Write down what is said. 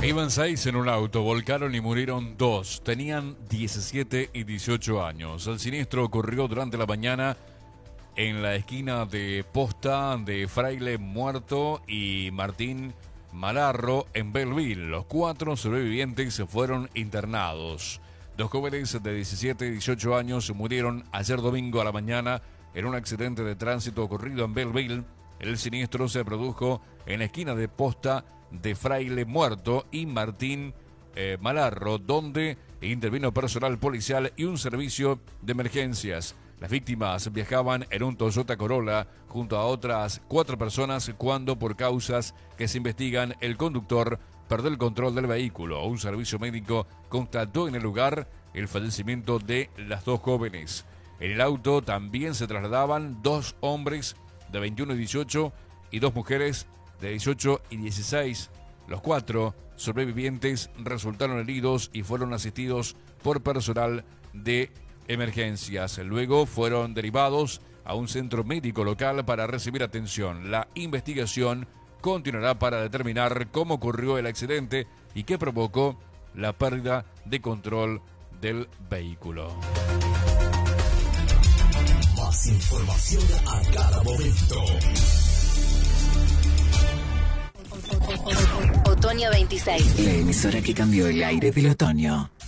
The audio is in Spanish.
Iban 6 en un auto, volcaron y murieron 2. Tenían 17 y 18 años. El siniestro ocurrió durante la mañana en la esquina de Posta de Fraile Muerto y Martín Malarro en Belleville. Los 4 sobrevivientes fueron internados. 2 jóvenes de 17 y 18 años murieron ayer domingo a la mañana en un accidente de tránsito ocurrido en Belleville. El siniestro se produjo en la esquina de Posta de Fraile Muerto y Martín Malarro, donde intervino personal policial y un servicio de emergencias. Las víctimas viajaban en un Toyota Corolla junto a otras 4 personas cuando, por causas que se investigan, el conductor perdió el control del vehículo. Un servicio médico constató en el lugar el fallecimiento de las 2 jóvenes. En el auto también se trasladaban 2 hombres de 21 y 18 y 2 mujeres de 18 y 16. Los 4 sobrevivientes resultaron heridos y fueron asistidos por personal de emergencias. Luego fueron derivados a un centro médico local para recibir atención. La investigación continuará para determinar cómo ocurrió el accidente y qué provocó la pérdida de control del vehículo. Más información a cada momento. Otoño 26. La emisora que cambió el aire del otoño.